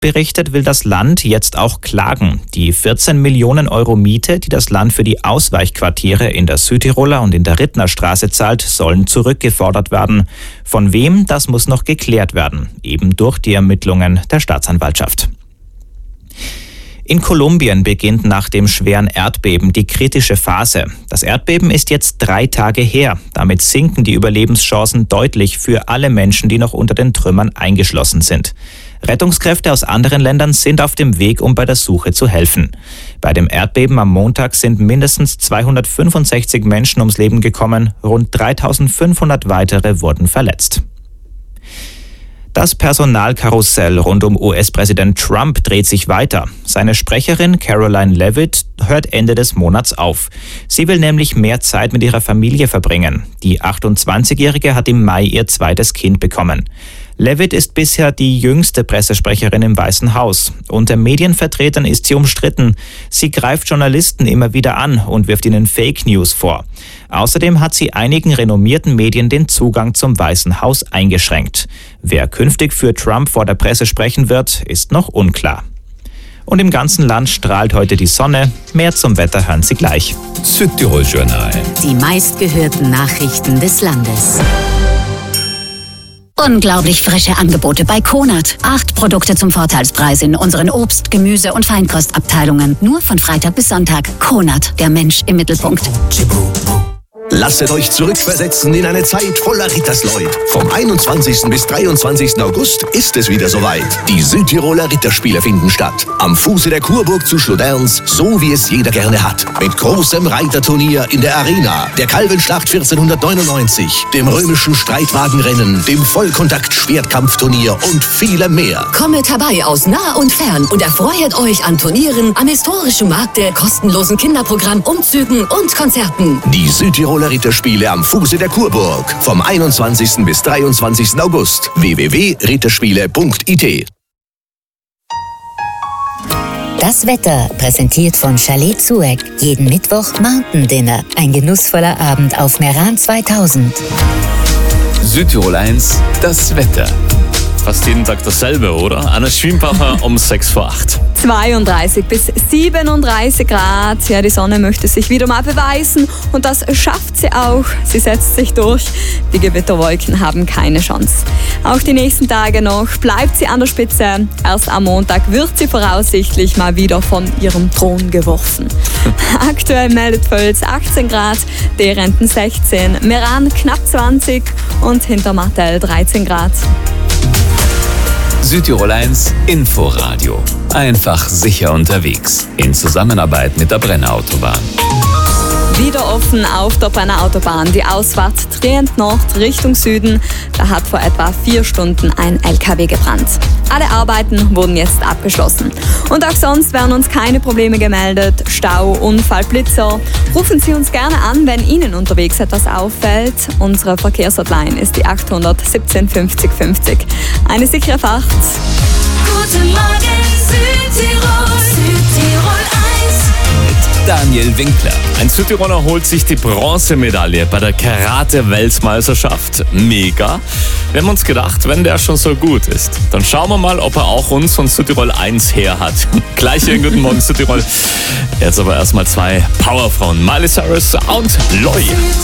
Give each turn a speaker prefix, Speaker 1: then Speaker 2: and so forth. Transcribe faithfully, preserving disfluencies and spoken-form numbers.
Speaker 1: berichtet, will das Land jetzt auch klagen. Die vierzehn Millionen Euro Miete, die das Land für die Ausweichquartiere in der Südtiroler und in der Rittnerstraße zahlt, sollen zurückgefordert werden. Von wem, das muss noch geklärt werden, eben durch die Ermittlungen der Staatsanwaltschaft. In Kolumbien beginnt nach dem schweren Erdbeben die kritische Phase. Das Erdbeben ist jetzt drei Tage her. Damit sinken die Überlebenschancen deutlich für alle Menschen, die noch unter den Trümmern eingeschlossen sind. Rettungskräfte aus anderen Ländern sind auf dem Weg, um bei der Suche zu helfen. Bei dem Erdbeben am Montag sind mindestens zweihundertfünfundsechzig Menschen ums Leben gekommen, rund dreitausendfünfhundert weitere wurden verletzt. Das Personalkarussell rund um U S-Präsident Trump dreht sich weiter. Seine Sprecherin Karoline Leavitt hört Ende des Monats auf. Sie will nämlich mehr Zeit mit ihrer Familie verbringen. Die achtundzwanzigjährige hat im Mai ihr zweites Kind bekommen. Leavitt ist bisher die jüngste Pressesprecherin im Weißen Haus. Unter Medienvertretern ist sie umstritten. Sie greift Journalisten immer wieder an und wirft ihnen Fake News vor. Außerdem hat sie einigen renommierten Medien den Zugang zum Weißen Haus eingeschränkt. Wer künftig für Trump vor der Presse sprechen wird, ist noch unklar. Und im ganzen Land strahlt heute die Sonne. Mehr zum Wetter hören Sie gleich.
Speaker 2: Südtirol Journal.
Speaker 3: Die meistgehörten Nachrichten des Landes.
Speaker 4: Unglaublich frische Angebote bei Konert. Acht Produkte zum Vorteilspreis in unseren Obst-, Gemüse- und Feinkostabteilungen. Nur von Freitag bis Sonntag. Konert, der Mensch im Mittelpunkt.
Speaker 5: Lasset euch zurückversetzen in eine Zeit voller Rittersleut. Vom einundzwanzigsten bis dreiundzwanzigsten August ist es wieder soweit. Die Südtiroler Ritterspiele finden statt. Am Fuße der Kurburg zu Schloderns, so wie es jeder gerne hat. Mit großem Reiterturnier in der Arena, der Kalvenschlacht vierzehnhundertneunundneunzig, dem römischen Streitwagenrennen, dem Vollkontakt-Schwertkampfturnier und vielem mehr.
Speaker 6: Kommet herbei aus nah und fern und erfreut euch an Turnieren, am historischen Markte, kostenlosen Kinderprogramm, Umzügen und Konzerten.
Speaker 5: Die Südtiroler Ritterspiele am Fuße der Kurburg. Vom einundzwanzigsten bis dreiundzwanzigsten August. w w w punkt ritterspiele punkt i t.
Speaker 3: Das Wetter präsentiert von Chalet Zueck. Jeden Mittwoch Mountain Dinner. Ein genussvoller Abend auf Meran zweitausend.
Speaker 2: Südtirol eins, das Wetter.
Speaker 7: Fast jeden Tag dasselbe, oder? Anna Schwiempacher um sechs vor acht.
Speaker 8: zweiunddreißig bis siebenunddreißig Grad. Ja, die Sonne möchte sich wieder mal beweisen und das schafft sie auch. Sie setzt sich durch. Die Gewitterwolken haben keine Chance. Auch die nächsten Tage noch bleibt sie an der Spitze. Erst am Montag wird sie voraussichtlich mal wieder von ihrem Thron geworfen. Aktuell meldet Völs achtzehn Grad, Derenten sechzehn, Meran knapp zwanzig und Hintermartell dreizehn Grad.
Speaker 2: Südtirol eins Inforadio. Einfach sicher unterwegs. In Zusammenarbeit mit der Brenner Autobahn.
Speaker 8: Wieder offen auf der Brenner Autobahn. Die Ausfahrt Trient Nord Richtung Süden. Da hat vor etwa vier Stunden ein L K W gebrannt. Alle Arbeiten wurden jetzt abgeschlossen. Und auch sonst werden uns keine Probleme gemeldet. Stau, Unfall, Blitzer. Rufen Sie uns gerne an, wenn Ihnen unterwegs etwas auffällt. Unsere Verkehrshotline ist die achthundert siebzehn fünfzig fünfzig. Eine sichere Fahrt.
Speaker 9: Guten Morgen Südtirol, Südtirol eins.
Speaker 2: Daniel Winkler.
Speaker 7: Ein Südtiroler holt sich die Bronzemedaille bei der Karate-Weltmeisterschaft. Mega. Wir haben uns gedacht, wenn der schon so gut ist, dann schauen wir mal, ob er auch uns von Südtirol eins her hat. Gleich hier, guten Morgen Südtirol. Jetzt aber erstmal zwei Powerfrauen, Miley Cyrus und Loi.